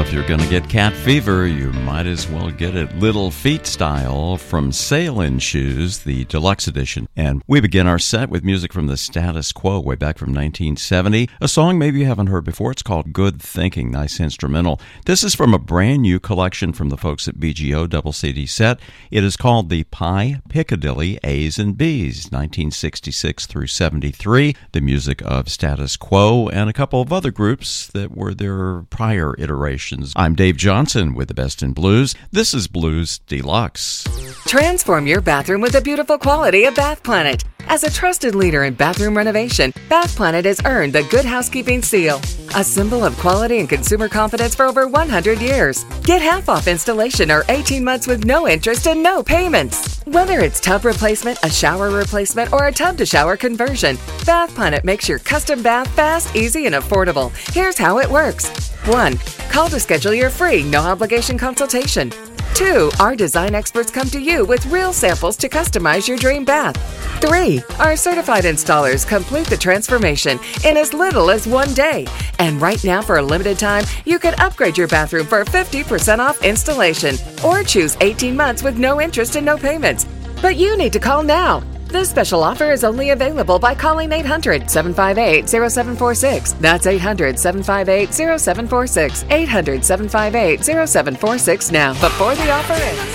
if you're going to get cat fever, you might as well get it Little Feet style from Sail-In Shoes, the deluxe edition. And we begin our set with music from the Status Quo way back from 1970. A song maybe you haven't heard before. It's called Good Thinking. Nice instrumental. This is from a brand new collection from the folks at BGO double CD set. It is called the Pie Piccadilly A's and B's, 1966 through 73. The music of Status Quo and a couple of other groups that were their prior iterations. I'm Dave Johnson with the Best in Blues. This is Blues Deluxe. Transform your bathroom with the beautiful quality of Bath Planet. As a trusted leader in bathroom renovation, Bath Planet has earned the Good Housekeeping seal, a symbol of quality and consumer confidence for over 100 years. Get half off installation or 18 months with no interest and no payments. Whether it's tub replacement, a shower replacement, or a tub-to-shower conversion, Bath Planet makes your custom bath fast, easy, and affordable. Here's how it works. 1. Call to schedule your free, no-obligation consultation. 2. Our design experts come to you with real samples to customize your dream bath. 3. Our certified installers complete the transformation in as little as 1 day. And right now, for a limited time, you can upgrade your bathroom for 50% off installation or choose 18 months with no interest and no payments. But you need to call now. This special offer is only available by calling 800-758-0746. That's 800-758-0746. 800-758-0746 now, before the offer ends.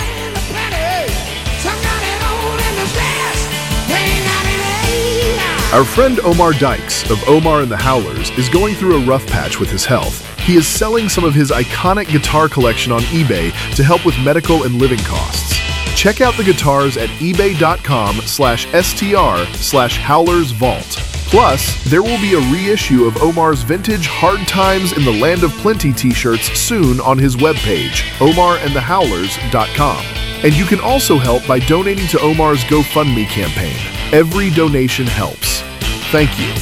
Our friend Omar Dykes of Omar and the Howlers is going through a rough patch with his health. He is selling some of his iconic guitar collection on eBay to help with medical and living costs. Check out the guitars at ebay.com/str/howlersvault. Plus, there will be a reissue of Omar's vintage Hard Times in the Land of Plenty t-shirts soon on his webpage, omarandthehowlers.com. And you can also help by donating to Omar's GoFundMe campaign. Every donation helps. Thank you.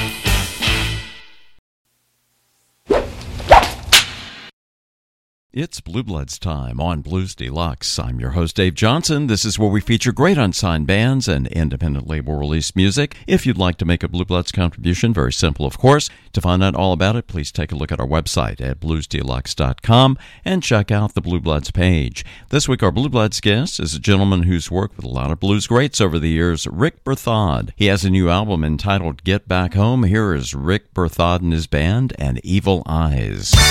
It's Blue Bloods time on Blues Deluxe. I'm your host, Dave Johnson. This is where we feature great unsigned bands and independent label-released music. If you'd like to make a Blue Bloods contribution, very simple, of course. To find out all about it, please take a look at our website at bluesdeluxe.com and check out the Blue Bloods page. This week, our Blue Bloods guest is a gentleman who's worked with a lot of blues greats over the years, Rick Berthod. He has a new album entitled Get Back Home. Here is Rick Berthod and his band and Evil Eyes.